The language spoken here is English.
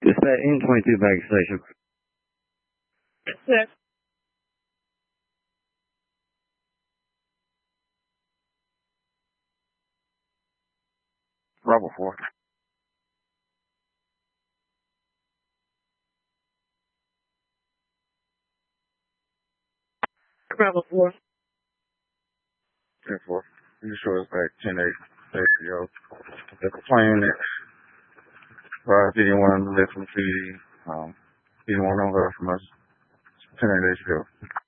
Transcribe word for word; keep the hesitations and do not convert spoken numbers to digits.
Dispatch N twenty-two back station. Yes. Bravo four. Bravo four. ten four. You can show us back ten eight. Yo. The plane that uh, anyone left from C D. Um, anyone on her from us ten eight days ago.